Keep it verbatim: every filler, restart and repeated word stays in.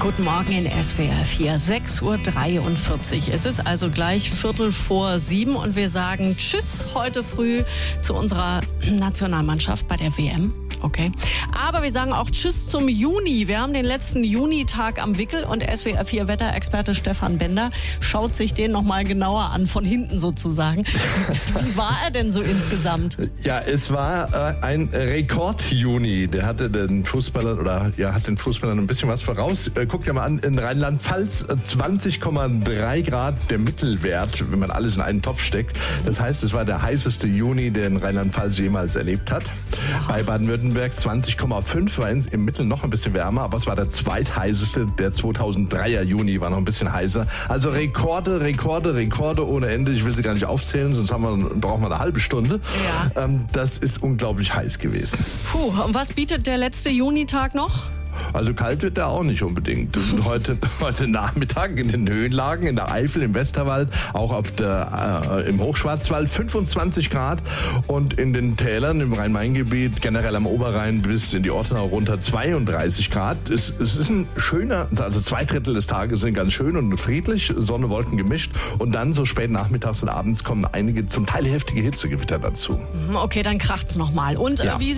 Guten Morgen in S W R vier, sechs Uhr dreiundvierzig. Es ist also gleich Viertel vor sieben und wir sagen Tschüss heute früh zu unserer Nationalmannschaft bei der W M. Okay. Aber wir sagen auch Tschüss zum Juni. Wir haben den letzten Junitag am Wickel und S W R vier Wetterexperte Stefan Bender schaut sich den nochmal genauer an, von hinten sozusagen. Wie war er denn so insgesamt? Ja, es war äh, ein Rekord-Juni. Der hatte den Fußballern oder ja, hat den Fußballern ein bisschen was voraus. Äh, guckt ja mal an, in Rheinland-Pfalz zwanzig Komma drei Grad der Mittelwert, wenn man alles in einen Topf steckt. Das heißt, es war der heißeste Juni, den Rheinland-Pfalz jemals erlebt hat. Bei Baden-Württemberg zwanzig Komma fünf, war im Mittel noch ein bisschen wärmer, aber es war der zweitheißeste. Der zweitausenddreier Juni war noch ein bisschen heißer. Also Rekorde, Rekorde, Rekorde ohne Ende. Ich will sie gar nicht aufzählen, sonst haben wir, brauchen wir eine halbe Stunde. Ja. Ähm, das ist unglaublich heiß gewesen. Puh, und was bietet der letzte Junitag noch? Also kalt wird der auch nicht unbedingt. Heute, heute Nachmittag in den Höhenlagen, in der Eifel, im Westerwald, auch auf der, äh, im Hochschwarzwald fünfundzwanzig Grad und in den Tälern im Rhein-Main-Gebiet, generell am Oberrhein bis in die Ortenau runter zweiunddreißig Grad. Es, es ist ein schöner, also zwei Drittel des Tages sind ganz schön und friedlich, Sonne, Wolken gemischt und dann so spät nachmittags und abends kommen einige zum Teil heftige Hitzegewitter dazu. Okay, dann kracht's nochmal. Und ja. äh, wie